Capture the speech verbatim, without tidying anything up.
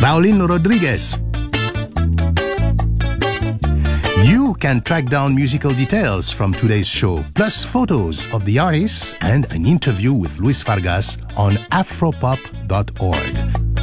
Raulino Rodriguez. You can track down musical details from today's show, plus photos of the artists and an interview with Luis Vargas on afropop dot org.